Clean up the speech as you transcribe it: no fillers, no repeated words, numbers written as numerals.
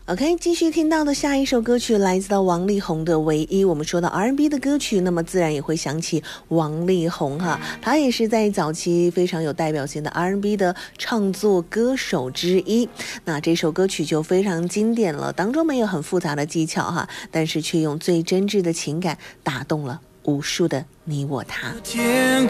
OK， 继续听到的下一首歌曲来自到王力宏的《唯一》。我们说到 R&B 的歌曲，那么自然也会想起王力宏哈，他也是在早期非常有代表性的 R&B 的创作歌手之一。那这首歌曲就非常经典了，当中没有很复杂的技巧哈，但是却用最真挚的情感打动了无数的你我他。 天